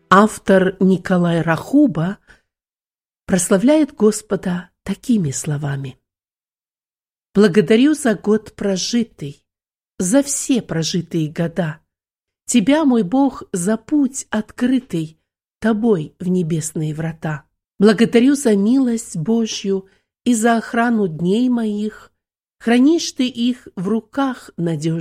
Автор Николай Рахуба прославляет Господа такими словами. «Благодарю за год прожитый, за все прожитые года. Тебя, мой Бог, за путь открытый Тобой в небесные врата. Благодарю за милость Божью и за охрану дней моих. Хранишь Ты их в руках надежных.